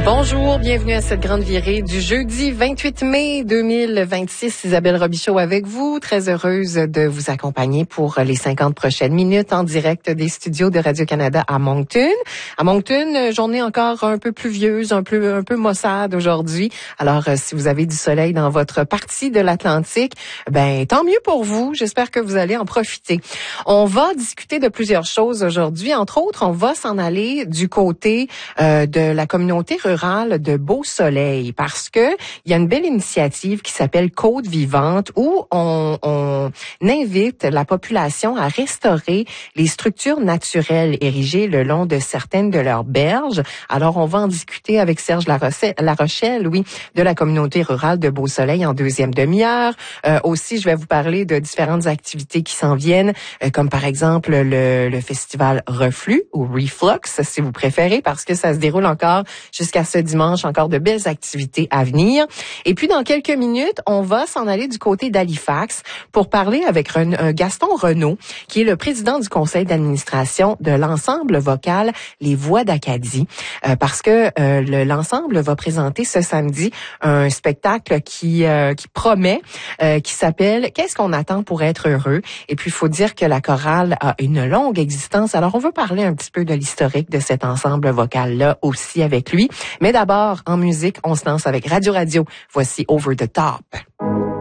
Bonjour, bienvenue à cette grande virée du jeudi 28 mai 2026. Isabelle Robichaud avec vous, très heureuse de vous accompagner pour les 50 prochaines minutes en direct des studios de Radio-Canada à Moncton. À Moncton, journée encore un peu pluvieuse, un peu maussade aujourd'hui. Alors, si vous avez du soleil dans votre partie de l'Atlantique, ben tant mieux pour vous. J'espère que vous allez en profiter. On va discuter de plusieurs choses aujourd'hui. Entre autres, on va s'en aller du côté de la communauté rurale de Beau-Soleil parce que il y a une belle initiative qui s'appelle Côte vivante où on invite la population à restaurer les structures naturelles érigées le long de certaines de leurs berges. Alors, on va en discuter avec Serge Larochelle, de la communauté rurale de Beau-Soleil en deuxième demi-heure. Aussi, je vais vous parler de différentes activités qui s'en viennent, comme par exemple le festival Reflux ou Reflux, si vous préférez, parce que ça se déroule encore jusqu'à ce dimanche, encore de belles activités à venir. Et puis, dans quelques minutes, on va s'en aller du côté d'Halifax pour parler avec Gaston Renaud, qui est le président du conseil d'administration de l'ensemble vocal Les Voix d'Acadie, parce que l'ensemble va présenter ce samedi un spectacle qui promet, qui s'appelle « Qu'est-ce qu'on attend pour être heureux ?» Et puis, il faut dire que la chorale a une longue existence. Alors, on veut parler un petit peu de l'historique de cet ensemble vocal-là aussi avec lui. Mais d'abord, en musique, on se lance avec Radio. Voici Over the Top.